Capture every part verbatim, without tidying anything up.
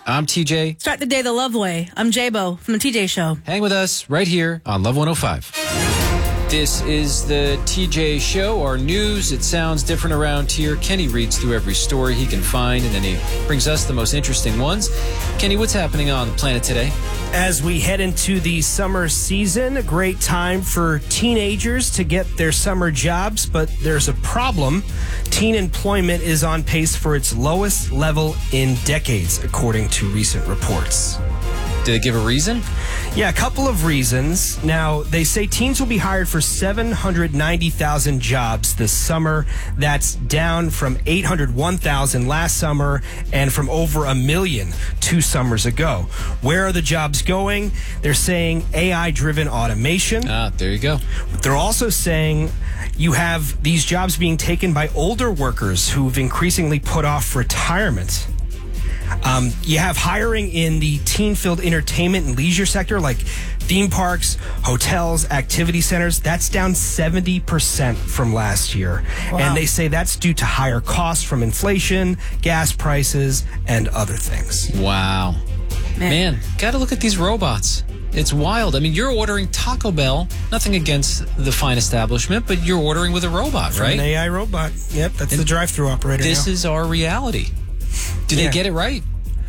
I'm T J. Start the day the love way. I'm J-Bo from the T J Show. Hang with us right here on Love one oh five. This is the T J Show, our news. It sounds different around here. Kenny reads through every story he can find, and then he brings us the most interesting ones. Kenny, what's happening on the planet today? As we head into the summer season, a great time for teenagers to get their summer jobs, but there's a problem. Teen employment is on pace for its lowest level in decades, according to recent reports. Did they give a reason? Yeah, a couple of reasons. Now, they say teens will be hired for seven hundred ninety thousand jobs this summer. That's down from eight hundred one thousand last summer and from over a million two summers ago. Where are the jobs going? They're saying A I-driven automation. Ah, there you go. They're also saying you have these jobs being taken by older workers who've increasingly put off retirement. Um, you have hiring in the teen-filled entertainment and leisure sector, like theme parks, hotels, activity centers. That's down seventy percent from last year. Wow. And they say that's due to higher costs from inflation, gas prices, and other things. Wow. Man, Man got to look at these robots. It's wild. I mean, you're ordering Taco Bell. Nothing against the fine establishment, but you're ordering with a robot, From right? An A I robot. Yep, that's and the drive-thru operator This now. is our reality. Do they yeah. get it right?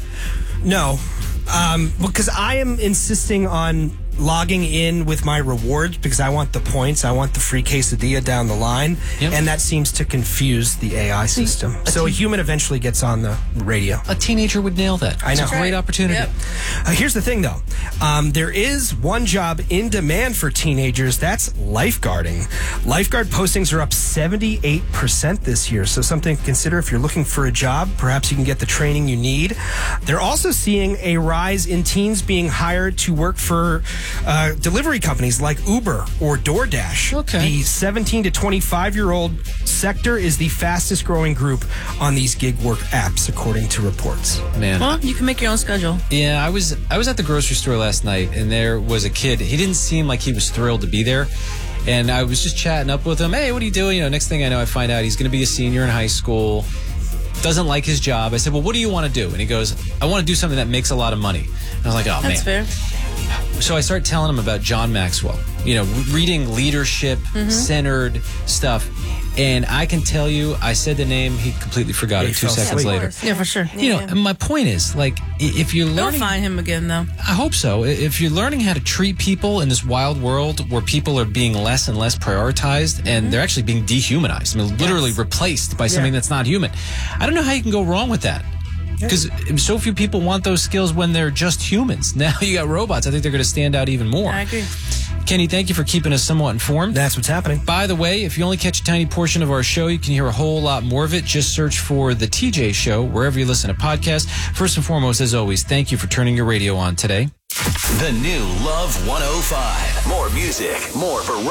No, um, because I am insisting on logging in with my rewards because I want the points. I want the free quesadilla down the line. Yep. And that seems to confuse the A I system. A so a human eventually gets on the radio. A teenager would nail that. I know. It's a great right. opportunity. Yep. Uh, here's the thing, though. Um, there is one job in demand for teenagers. That's lifeguarding. Lifeguard postings are up seventy-eight percent this year. So something to consider if you're looking for a job. Perhaps you can get the training you need. They're also seeing a rise in teens being hired to work for Uh, delivery companies like Uber or DoorDash. Okay. The seventeen to twenty-five year old sector is the fastest growing group on these gig work apps, according to reports. Man. Well, you can make your own schedule. Yeah, I was I was at the grocery store last night, and there was a kid. He didn't seem like he was thrilled to be there. And I was just chatting up with him. Hey, what are you doing? You know, next thing I know, I find out he's going to be a senior in high school. Doesn't like his job. I said, well, what do you want to do? And he goes, I want to do something that makes a lot of money. And I was like, oh, That's man. fair. So I started telling him about John Maxwell, you know, reading leadership-centered mm-hmm. stuff. And I can tell you, I said the name, he completely forgot yeah, it two seconds later. Yeah, for sure. You know, yeah. my point is, like, if you're learning... They'll find him again, though. I hope so. If you're learning how to treat people in this wild world where people are being less and less prioritized and mm-hmm. they're actually being dehumanized, I mean, literally yes. replaced by something yeah. that's not human, I don't know how you can go wrong with that. Because so few people want those skills when they're just humans. Now you got robots. I think they're going to stand out even more. I agree. Kenny, thank you for keeping us somewhat informed. That's what's happening. By the way, if you only catch a tiny portion of our show, you can hear a whole lot more of it. Just search for The T J Show wherever you listen to podcasts. First and foremost, as always, thank you for turning your radio on today. The new Love one oh five. More music, more variety.